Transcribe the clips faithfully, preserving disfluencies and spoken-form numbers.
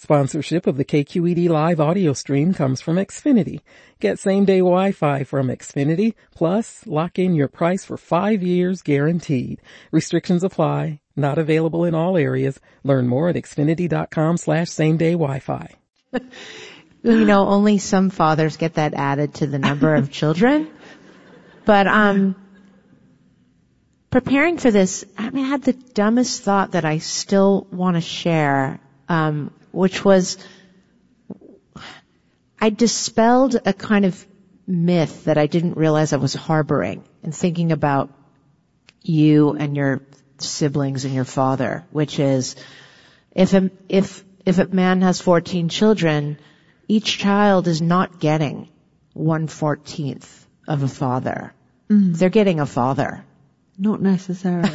Sponsorship of the K Q E D Live audio stream comes from Xfinity. Get same-day Wi-Fi from Xfinity, plus lock in your price for five years guaranteed. Restrictions apply. Not available in all areas. Learn more at xfinity.com slash same-day Wi-Fi. You know, only some fathers get that added to the number of children. But um preparing for this, I mean, I had the dumbest thought that I still want to share, um, which was I dispelled a kind of myth that I didn't realize I was harboring in thinking about you and your siblings and your father, which is if a, if, if a man has fourteen children, each child is not getting one fourteenth of a father. Mm. They're getting a father. Not necessarily.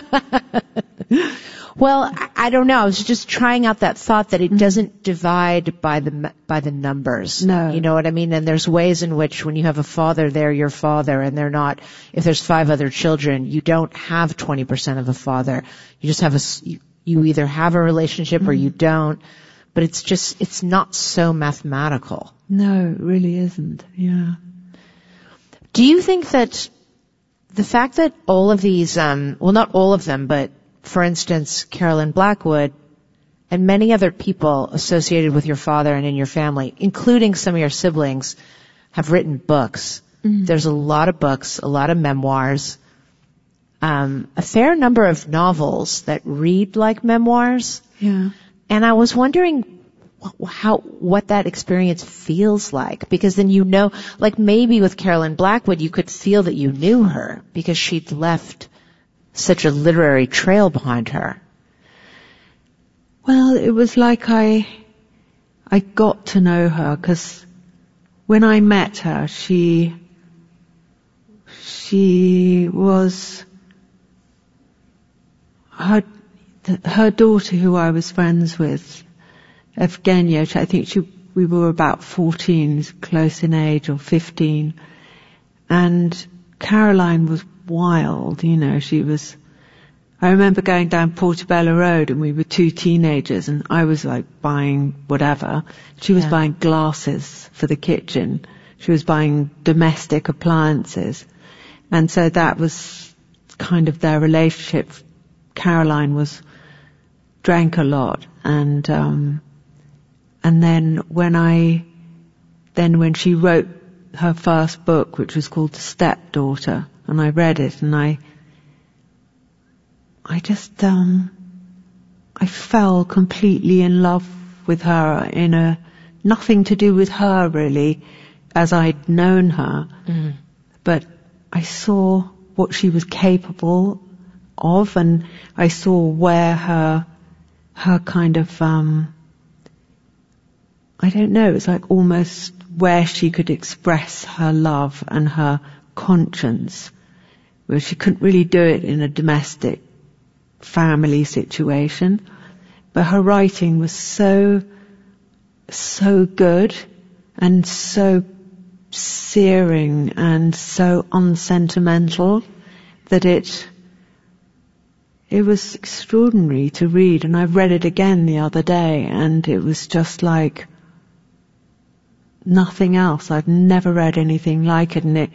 Well, I, I don't know. I was just trying out that thought that it doesn't divide by the by the numbers. No. You know what I mean? And there's ways in which when you have a father, they're your father, and they're not. If there's five other children, you don't have twenty percent of a father. You just have a. You, you either have a relationship mm. or you don't. But it's just it's not so mathematical. No, it really isn't. Yeah. Do you think that the fact that all of these, um, well, not all of them, but for instance, Carolyn Blackwood and many other people associated with your father and in your family, including some of your siblings, have written books. Mm-hmm. There's a lot of books, a lot of memoirs, um, a fair number of novels that read like memoirs. Yeah. And I was wondering how, what that experience feels like, because then you know, like maybe with Carolyn Blackwood, you could feel that you knew her because she'd left such a literary trail behind her. Well, it was like I, I got to know her because when I met her, she, she was, her, her daughter who I was friends with, Evgenia, I think she, we were about fourteen, close in age, or fifteen. And Caroline was wild, you know, she was, I remember going down Portobello Road and we were two teenagers and I was like buying whatever. She was yeah. buying glasses for the kitchen. She was buying domestic appliances. And so that was kind of their relationship. Caroline was, drank a lot and, um, And then when I, then when she wrote her first book, which was called The Stepdaughter, and I read it, and I, I just, um, I fell completely in love with her in a, nothing to do with her really, as I'd known her, mm. but I saw what she was capable of, and I saw where her, her kind of, um, I don't know, it's like almost where she could express her love and her conscience, where she couldn't really do it in a domestic family situation. But her writing was so, so good and so searing and so unsentimental that it, it was extraordinary to read. And I read it again the other day and it was just like, nothing else. I've never read anything like it, and it,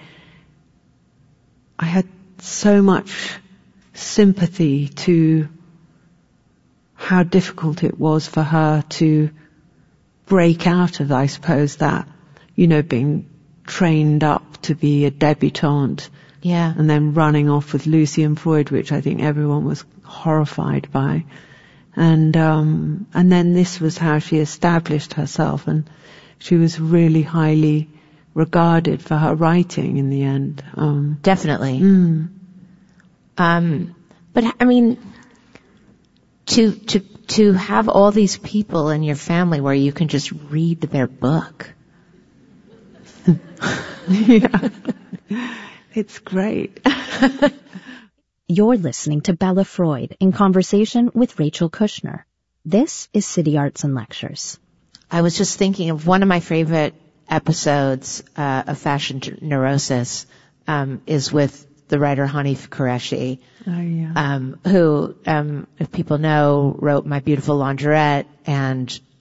I had so much sympathy to how difficult it was for her to break out of, I suppose, that, you know, being trained up to be a debutante. Yeah. And then running off with Lucian Freud, which I think everyone was horrified by. And, um, and then this was how she established herself, and she was really highly regarded for her writing in the end. Um, Definitely. Mm. Um, but I mean, to, to, to have all these people in your family where you can just read their book. Yeah. It's great. You're listening to Bella Freud in conversation with Rachel Kushner. This is City Arts and Lectures. I was just thinking of one of my favorite episodes uh, of Fashion Neurosis um, is with the writer Hanif Qureshi, oh, yeah. um, who, um, if people know, wrote My Beautiful Laundrette and